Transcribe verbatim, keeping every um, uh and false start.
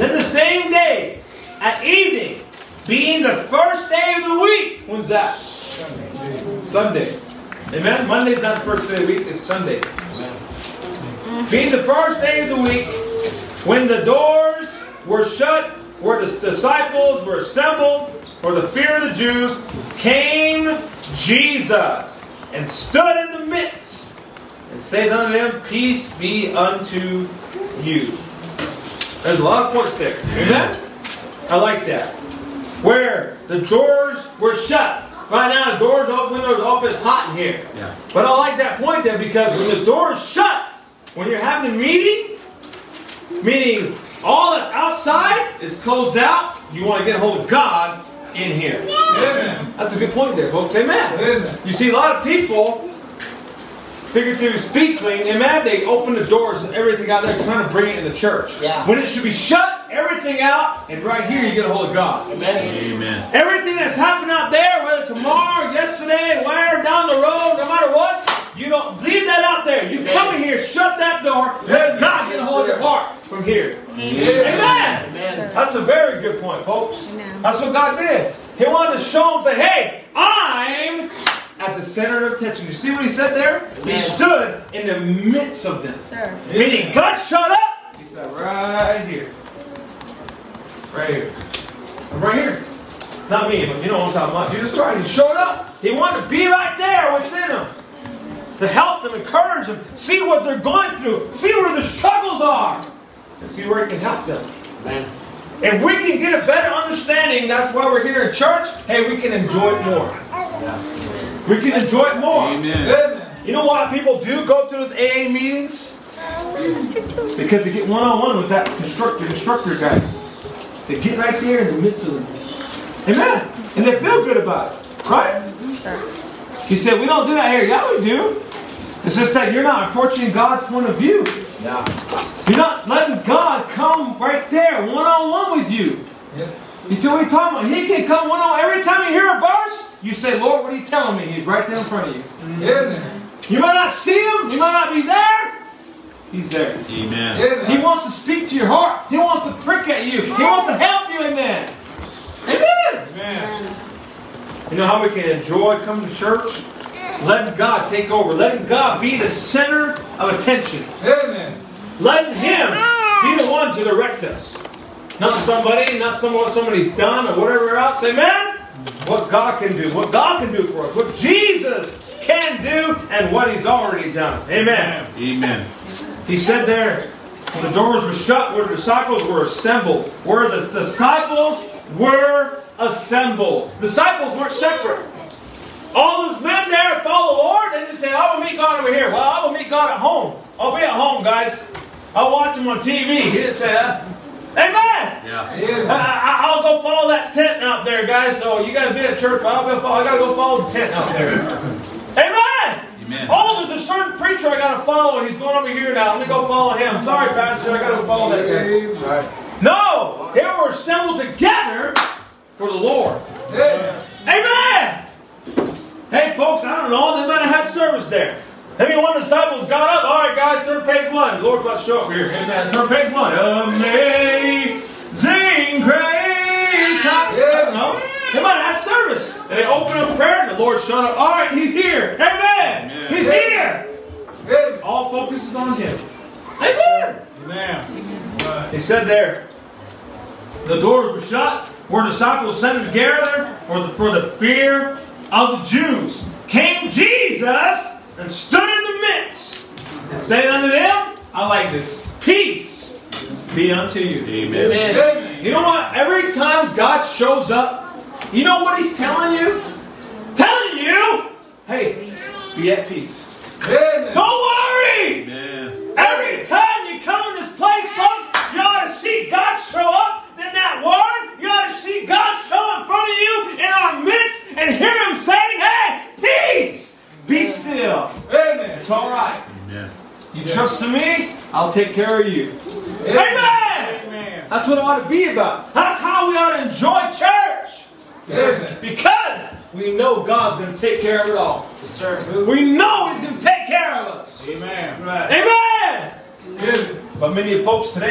then the same day, at evening, being the first day of the week. When's that? Sunday. Sunday. Amen? Monday's not the first day of the week, it's Sunday. Amen. Being the first day of the week, when the doors were shut, where the disciples were assembled for the fear of the Jews, came Jesus and stood in the midst and said unto them, Peace be unto you. There's a lot of points there. Amen? I like that. Where the doors were shut. Right now, the doors open, windows open, it's hot in here. Yeah. But I like that point there because when the door is shut, when you're having a meeting, meaning all that's outside is closed out, you want to get a hold of God in here. Amen. That's a good point there, folks. Amen. Amen. You see a lot of people, figuratively speaking, amen, they open the doors and everything out there trying to bring it in the church. Yeah. When it should be shut, everything out, and right here you get a hold of God. Amen. Amen. Everything that's happened out there, whether tomorrow, yesterday, where, down the road, no matter what, you don't leave that out there. You Amen. Come in here, shut that door, let God get a hold of your heart from here. Amen. Amen. Amen. That's a very good point, folks. Amen. That's what God did. He wanted to show them, say, hey, I'm at the center of attention. You see what he said there? Amen. He stood in the midst of them. Sir. Meaning God shut up. He said, right here. Right here. Right here. Not me, but you know what I'm talking about. Jesus Christ. He showed up. He wanted to be right there within them. To help them, encourage them, see what they're going through, see where the struggles are, and see where he can help them. Amen. If we can get a better understanding, that's why we're here in church, hey, we can enjoy it more. Yeah. We can enjoy it more. Amen. You know why people do go to those A A meetings? Because they get one-on-one with that instructor, instructor guy. They get right there in the midst of them. Amen. And they feel good about it. Right? He said, we don't do that here. Yeah, we do. It's just that you're not approaching God's point of view. Yeah. You're not letting God come right there, one-on-one with you. Yes. You see what he's talking about? He can come one-on-one. Every time you hear a verse, you say, Lord, what are you telling me? He's right there in front of you. Amen. You might not see him. You might not be there. He's there. Amen. Amen. He wants to speak to your heart. He wants to prick at you. He wants to help you in that. Amen. Amen. You know how we can enjoy coming to church? Letting God take over. Letting God be the center of attention. Amen. Letting Him be the one to direct us. Not somebody, not some, what somebody's done or whatever else. Amen? What God can do. What God can do for us. What Jesus can do and what He's already done. Amen. Amen. He said there, when the doors were shut, where the disciples were assembled. Where the disciples were assembled. Disciples weren't separate. All those men there follow the Lord and they say, I will meet God over here. Well, I will meet God at home. I'll be at home, guys. I'll watch Him on T V. He didn't say that. Amen. Yeah. I, I'll go follow that tent out there, guys. So you guys be at church, but I'll go follow, I got to go follow the tent out there. Amen. Amen. Oh, there's a certain preacher I got to follow. He's going over here now. Let me go follow him. Sorry, Pastor. I got to go follow that guy. No. They were assembled together for the Lord. Yes. Amen. Hey, folks, I don't know. They might have had service there. Maybe one of the disciples got up. All right, guys, turn page one. The Lord's about to show up here. Amen. Turn page one. Amazing grace. I don't know. They might have had service. And they opened up prayer, and the Lord showed up. All right, He's here. Amen. Amen. He's here. Amen. All focus is on Him. Amen. Amen. He said there, the doors were shut, where the disciples sat together for the, for the fear of the Jews. Came Jesus and stood in the midst and said unto them, I like this, peace be unto you. Amen. Amen. You know what? Every time God shows up, you know what He's telling you? Telling you, hey, be at peace. Amen. Don't worry. Amen. Every time you come in this place, folks, you ought to see God show up. In that word, you ought to see God show in front of you in our midst and hear Him saying, hey, peace, be still. Amen. It's all right. Amen. You trust in me, I'll take care of you. Amen. Amen. That's what it ought to be about. That's how we ought to enjoy church. Amen. Because we know God's going to take care of it all. Yes, sir. We know He's going to take care of us. Amen. Right. Amen. Amen. But many folks today,